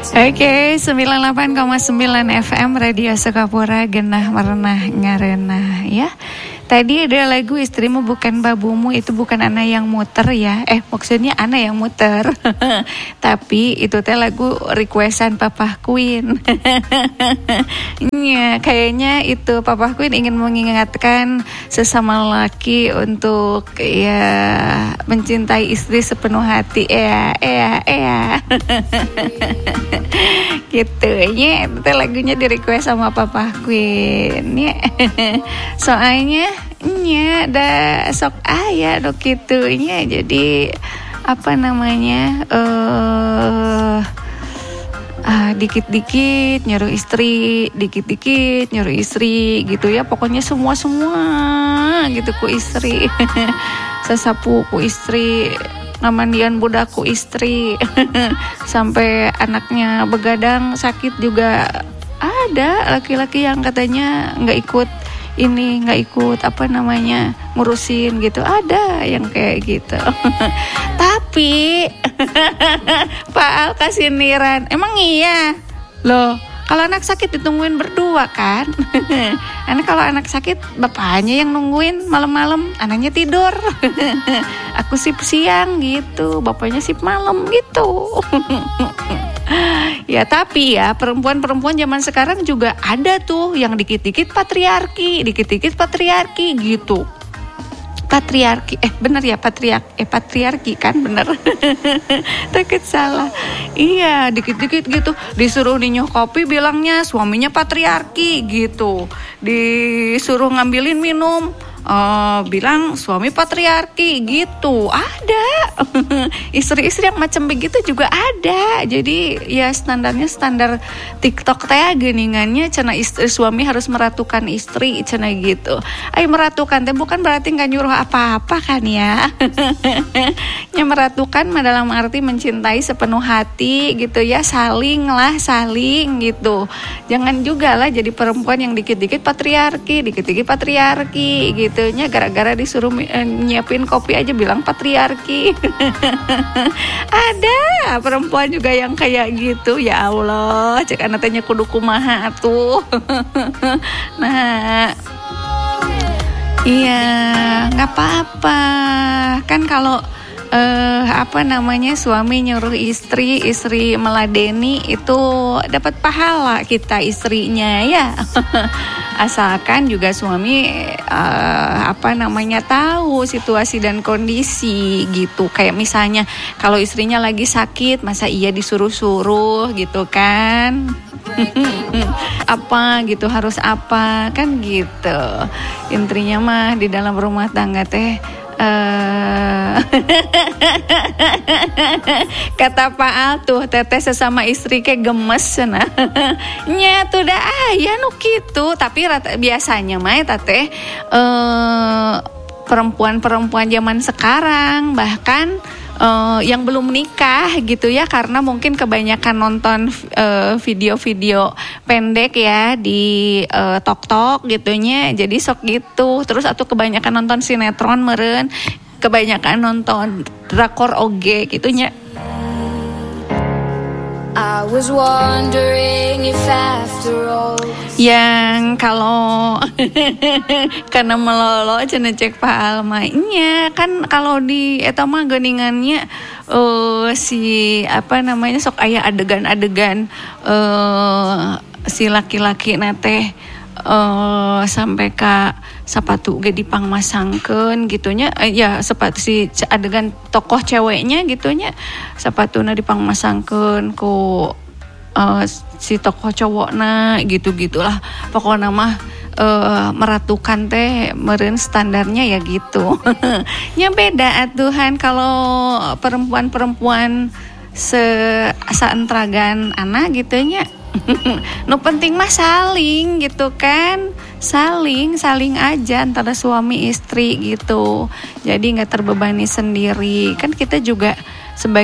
Oke, 98,9 FM Radio Sukapura genah merenah ngarenah ya. Tadi ada lagu Istrimu Bukan Babumu, itu bukan Ana yang muter ya. Maksudnya Ana yang muter. Tapi itu teh lagu requestan Papa Queen. Ya, kayaknya itu Papa Queen ingin mengingatkan sesama laki untuk ya mencintai istri sepenuh hati. Gitu ya, itu lagunya di request sama Papa Queen ya. Soalnya nya ada sok aya dok gitunya, jadi apa namanya dikit-dikit nyuruh istri, dikit-dikit nyuruh istri gitu ya, pokoknya semua gitu ku istri. Sesapu ku istri, ngamandian budakku istri. Sampai anaknya begadang sakit juga ada laki-laki yang katanya nggak ikut ngurusin gitu, ada yang kayak gitu. Tapi Pak Al kasih niran, emang iya loh, kalau anak sakit ditungguin berdua kan. Kalau anak sakit bapaknya yang nungguin malam-malam, anaknya tidur. Aku sip siang gitu, bapaknya sip malam gitu. Ya tapi ya perempuan-perempuan zaman sekarang juga ada tuh yang dikit-dikit patriarki gitu. Patriarki, bener ya patriarki kan bener. Takut salah. Iya, dikit-dikit gitu. Disuruh ninyuh kopi bilangnya suaminya patriarki gitu. Disuruh ngambilin minum, bilang suami patriarki gitu. Ada. Istri-istri yang macam begitu juga ada. Jadi ya standarnya standar TikTok teh geuningannya cenah istri suami harus meratukan istri cenah gitu. Meratukan teh bukan berarti enggak nyuruh apa-apa kan ya. Yang meratukan dalam arti mencintai sepenuh hati gitu ya, saling gitu. Jangan juga lah jadi perempuan yang dikit-dikit patriarki gitu nya, gara-gara disuruh nyiapin kopi aja bilang patriarki. Ada perempuan juga yang kayak gitu. Ya Allah, cek anak tanya kudu kumaha atuh. Nah, iya, nggak apa-apa kan kalau suami nyuruh istri meladeni itu dapat pahala kita istrinya ya. Asalkan juga suami tahu situasi dan kondisi gitu. Kayak misalnya kalau istrinya lagi sakit, masa iya disuruh-suruh gitu kan. Apa gitu, harus apa kan gitu. Intinya mah di dalam rumah tangga teh kata Pak Al tuh, teteh sesama istri kayak gemes nah. Nya tuh dah aya nu kitu, tapi biasanya mah teteh perempuan-perempuan zaman sekarang bahkan yang belum menikah gitu ya, karena mungkin kebanyakan nonton video-video pendek ya di TikTok gitunya, jadi sok gitu. Terus atau kebanyakan nonton sinetron meureun, kebanyakan nonton drakor oge gitunya. I was wondering if after all yang kalau karena melolo cenah cek Pak Almanya kan, kalau di eta mah geuningannya sok aya adegan-adegan si laki-laki nate sampai ka sepatu ge dipangmasangkeun gitunya, ya sepatu si adegan tokoh ceweknya gitunya, sepatuna dipangmasangkeun ku si tokoh cowokna gitu-gitulah. Pokoknya mah meratukan teh meureun standarnya ya gitu. Nya beda atuhan kalau perempuan-perempuan saentragan anak gitunya. Nu penting mah saling gitu kan, saling aja antara suami istri gitu, jadi nggak terbebani sendiri kan. Kita juga sebagai